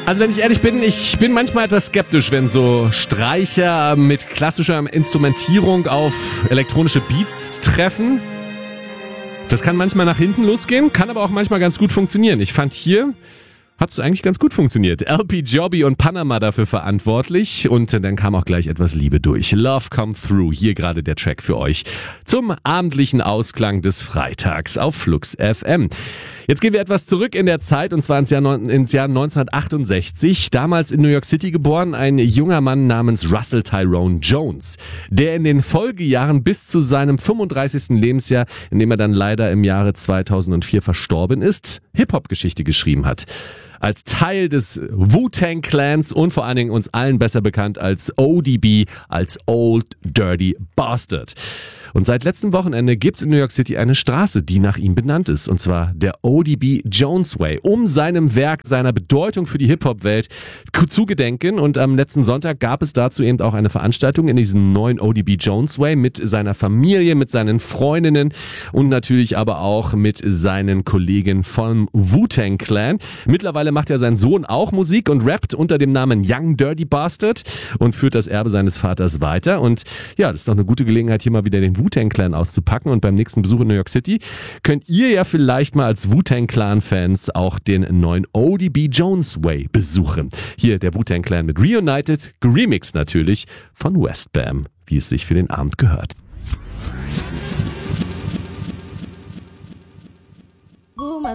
Also wenn ich ehrlich bin, ich bin manchmal etwas skeptisch, wenn so Streicher mit klassischer Instrumentierung auf elektronische Beats treffen. Das kann manchmal nach hinten losgehen, kann aber auch manchmal ganz gut funktionieren. Ich fand hier hat es eigentlich ganz gut funktioniert. LP Giobbi und Panama dafür verantwortlich und dann kam auch gleich etwas Liebe durch. Love Come Through, hier gerade der Track für euch zum abendlichen Ausklang des Freitags auf Flux FM. Jetzt gehen wir etwas zurück in der Zeit und zwar ins Jahr 1968. Damals in New York City geboren, ein junger Mann namens Russell Tyrone Jones, der in den Folgejahren bis zu seinem 35. Lebensjahr, in dem er dann leider im Jahre 2004 verstorben ist, Hip-Hop-Geschichte geschrieben hat. Als Teil des Wu-Tang Clans und vor allen Dingen uns allen besser bekannt als ODB, als Old Dirty Bastard. Und seit letztem Wochenende gibt's in New York City eine Straße, die nach ihm benannt ist. Und zwar der ODB Jones Way, um seinem Werk, seiner Bedeutung für die Hip-Hop-Welt zu gedenken. Und am letzten Sonntag gab es dazu eben auch eine Veranstaltung in diesem neuen ODB Jones Way mit seiner Familie, mit seinen Freundinnen und natürlich aber auch mit seinen Kollegen vom Wu-Tang Clan. Mittlerweile macht ja sein Sohn auch Musik und rappt unter dem Namen Young Dirty Bastard und führt das Erbe seines Vaters weiter. Und ja, das ist doch eine gute Gelegenheit, hier mal wieder den Wu-Tang Clan auszupacken. Und beim nächsten Besuch in New York City könnt ihr ja vielleicht mal als Wu-Tang Clan-Fans auch den neuen ODB Jones Way besuchen. Hier der Wu-Tang Clan mit Reunited, geremixed natürlich von Westbam, wie es sich für den Abend gehört.